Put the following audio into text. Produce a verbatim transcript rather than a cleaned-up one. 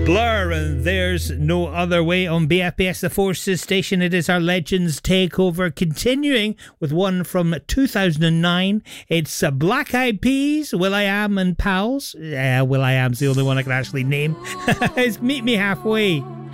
Blur, and there's no other way on B F B S The Forces station. It is our Legends Takeover, continuing with one from two thousand nine. It's uh, Black Eyed Peas, will.i.am and Pals. Uh, will.i.am's the only one I can actually name. It's Meet Me Halfway.